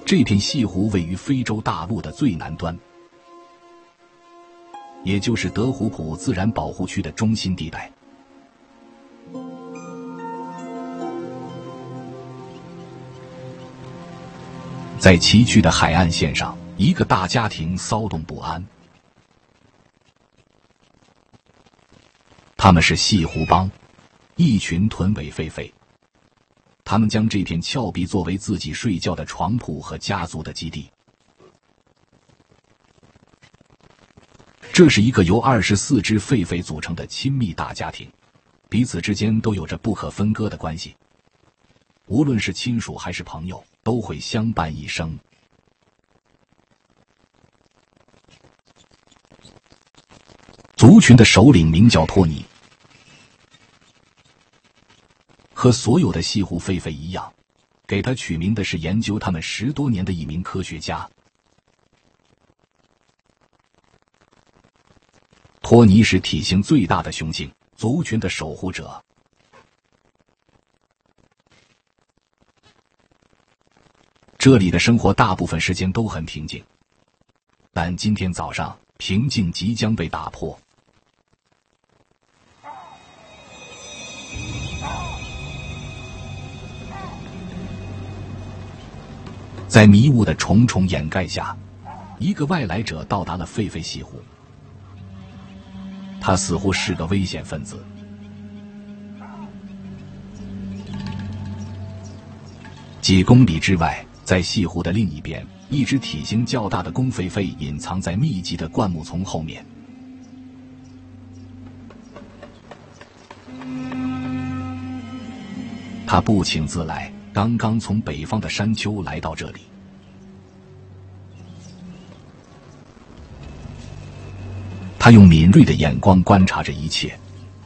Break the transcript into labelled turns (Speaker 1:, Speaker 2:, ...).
Speaker 1: 这片西湖位于非洲大陆的最南端，也就是德胡普自然保护区的中心地带。在崎岖的海岸线上，一个大家庭骚动不安。他们是西湖帮，一群臀尾狒狒。他们将这片峭壁作为自己睡觉的床铺和家族的基地。这是一个由24只狒狒组成的亲密大家庭，彼此之间都有着不可分割的关系。无论是亲属还是朋友，都会相伴一生。族群的首领名叫托尼，和所有的西湖狒狒一样，给他取名的是研究他们10多年的一名科学家。托尼是体型最大的雄性，族群的守护者。这里的生活大部分时间都很平静，但今天早上，平静即将被打破。在迷雾的重重掩盖下，一个外来者到达了狒狒西湖。他似乎是个危险分子。几公里之外，在西湖的另一边，一只体型较大的公狒狒隐藏在密集的灌木丛后面。他不请自来，刚刚从北方的山丘来到这里。他用敏锐的眼光观察着一切，